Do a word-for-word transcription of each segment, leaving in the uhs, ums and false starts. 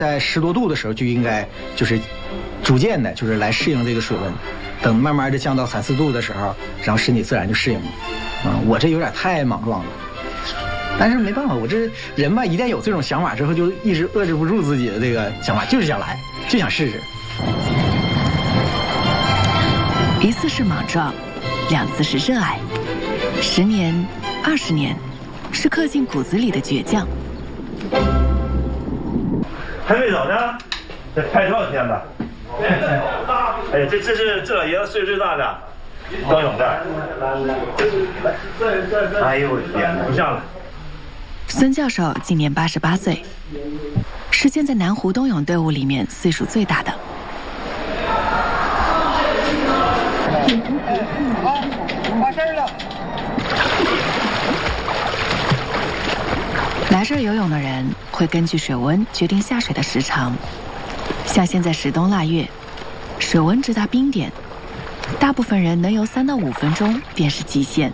在十多度的时候就应该就是逐渐的，就是来适应这个水温。等慢慢的降到三四度的时候，然后身体自然就适应了。啊、嗯，我这有点太莽撞了，但是没办法，我这人吧，一旦有这种想法之后，就一直遏制不住自己的这个想法，就是想来，就想试试。 一次是莽撞，两次是热爱，十年、二十年，是刻进骨子里的倔强。 还没走呢，这拍多少天了？哎，这这是这老爷子岁数最大的，高勇这儿。哎呦我天，不像了。 孙教授今年八十八岁，是现在南湖冬泳队伍里面岁数最大的。 好，完事儿了。 来这儿游泳的人会根据水温决定下水的时长，像现在十冬腊月，水温直达冰点，大部分人能游三到五分钟便是极限。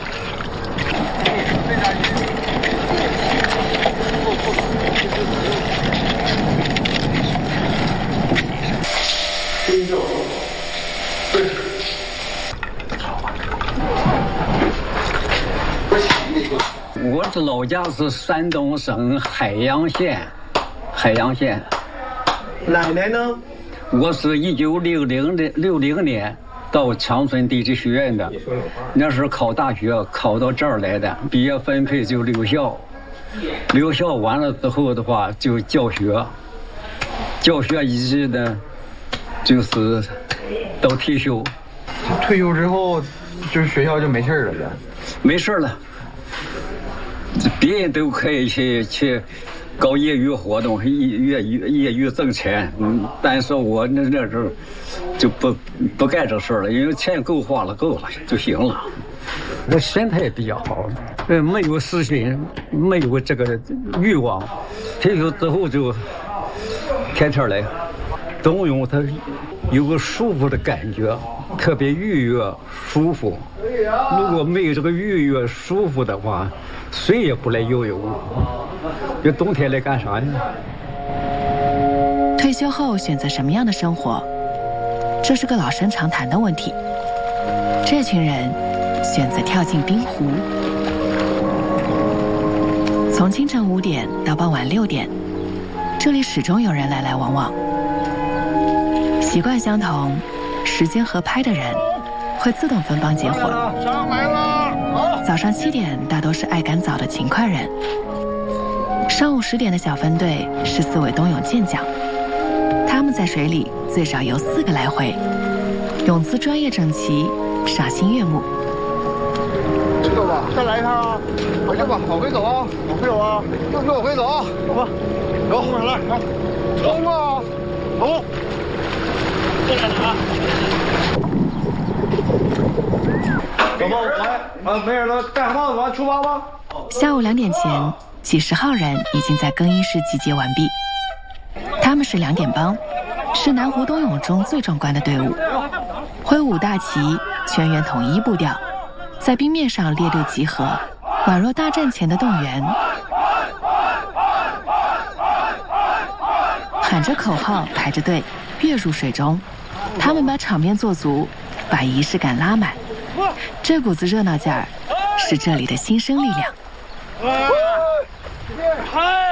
我这老家是山东省海阳县，海阳县。 哪年呢？ 我是一九六零的六零年到长春地质学院的，那时候考大学考到这儿来的，毕业分配就留校，留校完了之后的话就教学，教学一直呢就是到退休。 退休之后，就是学校就没事了呗？ 没事了。别人都可以去去搞业余活动，业余业余挣钱，嗯，但是我那那时候就不不干这事了，因为钱够花了，够了就行了。我身体也比较好，呃，没有私心，没有这个欲望。退休之后就天天来冬泳，它有个舒服的感觉，特别愉悦舒服。如果没有这个愉悦舒服的话，谁也不来游泳。这冬天来干啥呀？ 退休后选择什么样的生活，这是个老生常谈的问题。这群人选择跳进冰湖，从清晨五点到傍晚六点，这里始终有人来来往往。习惯相同、时间合拍的人会自动分帮结伙。 上来了！ 早上七点大多是爱赶早的勤快人，上午十点的小分队是四位冬泳健将，他们在水里最少游四个来回，泳姿专业整齐，赏心悦目。 知道吧？再来一趟啊！回去吧，往回走啊！往回走啊！就是往回走啊！走吧，走，后面来，来，冲啊！走！这个哪？ 走吧，来，啊，没人了，戴上帽子，完出发吧。 下午两点前，几十号人已经在更衣室集结完毕。他们是两点帮，是南湖冬泳中最壮观的队伍，挥舞大旗，全员统一步调，在冰面上列队集合，宛若大战前的动员。喊着口号，排着队跃入水中，他们把场面做足，把仪式感拉满。这股子热闹劲儿，是这里的新生力量。 嗨！